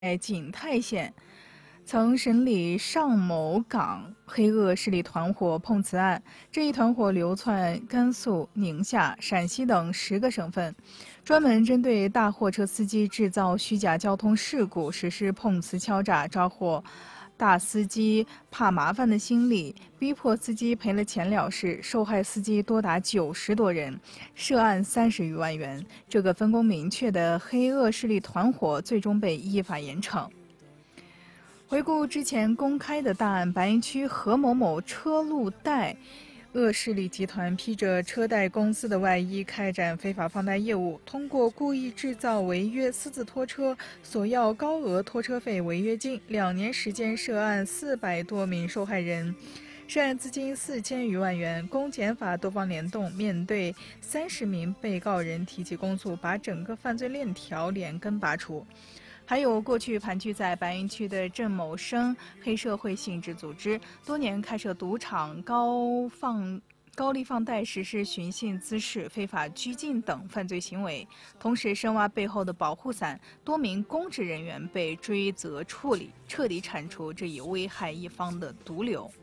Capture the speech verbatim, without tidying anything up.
在景泰县曾审理上某港黑恶势力团伙碰瓷案。这一团伙流窜甘肃、宁夏、陕西等十个省份，专门针对大货车司机制造虚假交通事故实施碰瓷敲诈，抓获大司机怕麻烦的心理，逼迫司机赔了钱了事，受害司机多达九十多人，涉案三十余万元。这个分工明确的黑恶势力团伙最终被依法严惩。回顾之前公开的大案，白云区何某某车路贷恶势力集团披着车贷公司的外衣开展非法放贷业务，通过故意制造违约私自拖车，索要高额拖车费违约金，两年时间涉案四百多名受害人，涉案资金四千余万元。公检法多方联动，面对三十名被告人提起公诉，把整个犯罪链条连根拔除。还有过去盘踞在白云区的郑某生黑社会性质组织，多年开设赌场、高放高利放贷，实施寻衅滋事、非法拘禁等犯罪行为，同时深挖背后的保护伞，多名公职人员被追责处理，彻底铲除这一危害一方的毒瘤。